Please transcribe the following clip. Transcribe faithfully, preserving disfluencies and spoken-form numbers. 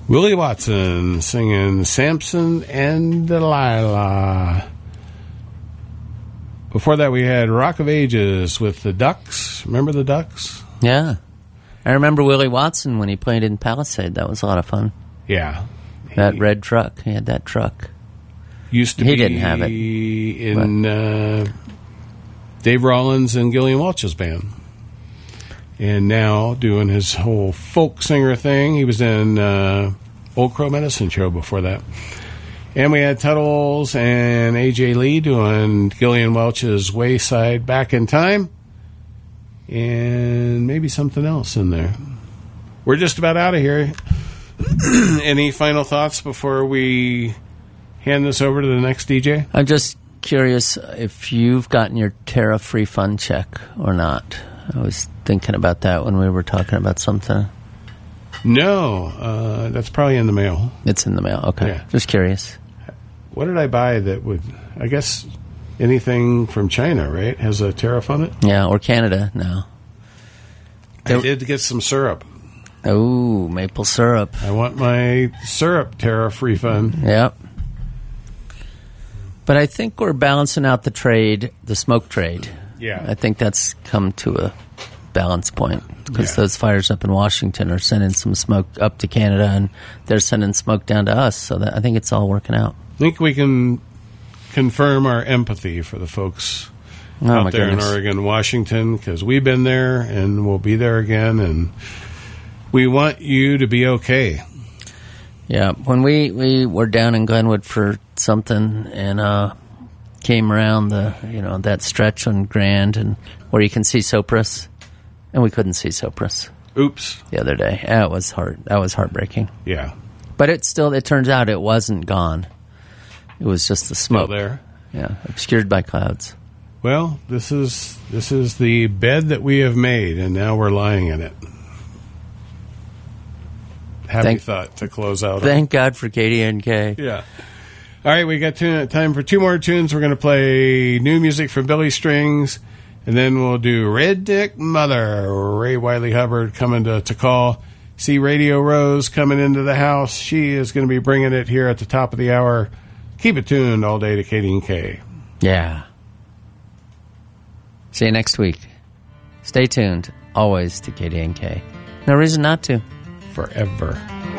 Willie Watson singing Samson and Delilah. Before that, we had Rock of Ages with the Ducks. Remember the Ducks? Yeah. I remember Willie Watson when he played in Palisade. That was a lot of fun. Yeah. That he, red truck. He had that truck. Used to he be didn't have it. in uh, Dave Rollins and Gillian Welch's band. And now doing his whole folk singer thing. He was in uh, Old Crow Medicine Show before that. And we had Tuttles and A J Lee doing Gillian Welch's Wayside Back in Time. And maybe something else in there. We're just about out of here. Any final thoughts before we hand this over to the next D J? I'm just curious if you've gotten your tariff refund check or not. I was thinking about that when we were talking about something. No, uh, that's probably in the mail. It's in the mail. Okay. Yeah. Just curious. What did I buy that would, I guess anything from China, right, has a tariff on it? Yeah, or Canada now. I did get some syrup. Oh, maple syrup. I want my syrup tariff refund. Yep. But I think we're balancing out the trade, the smoke trade. Yeah. I think that's come to a balance point because Yeah. those fires up in Washington are sending some smoke up to Canada and they're sending smoke down to us. So that, I think it's all working out. I think we can confirm our empathy for the folks Oh, out my there goodness. in Oregon, Washington, because we've been there and we'll be there again, and we want you to be okay. Yeah, when we, we were down in Glenwood for something and uh, came around the you know that stretch on Grand and where you can see Sopris, and we couldn't see Sopris. Oops. The other day, that was hard. That was heartbreaking. Yeah. But it still, it turns out it wasn't gone. It was just the smoke. Still there. Yeah, obscured by clouds. Well, this is this is the bed that we have made, and now we're lying in it. Happy Thank- thought to close out. Thank God for K D N K. Yeah. All right, we got two, time for two more tunes. We're going to play new music from Billy Strings, and then we'll do Red Dick Mother. Ray Wiley Hubbard coming to, to call. See Radio Rose coming into the house. She is going to be bringing it here at the top of the hour. Keep it tuned all day to K D N K. Yeah. See you next week. Stay tuned, always, to K D N K. No reason not to. Forever.